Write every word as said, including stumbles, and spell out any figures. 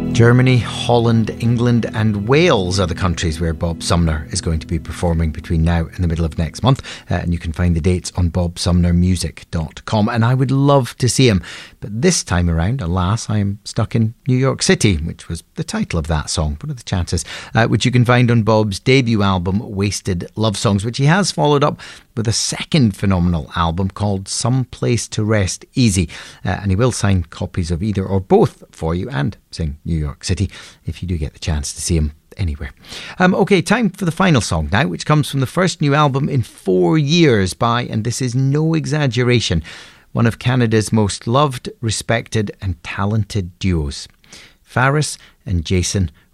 Germany, Holland, England and Wales are the countries where Bob Sumner is going to be performing between now and the middle of next month. Uh, and you can find the dates on bob sumner music dot com. And I would love to see him. But this time around, alas, I am stuck in New York City, which was the title of that song. What are the chances? Uh, which you can find on Bob's debut album, Wasted Love Songs, which he has followed up with a second phenomenal album called Some Place to Rest Easy. Uh, and he will sign copies of either or both for you and sing New York City if you do get the chance to see him anywhere. Um, okay, time for the final song now, which comes from the first new album in four years by, and this is no exaggeration, one of Canada's most loved, respected and talented duos, Faris and Jason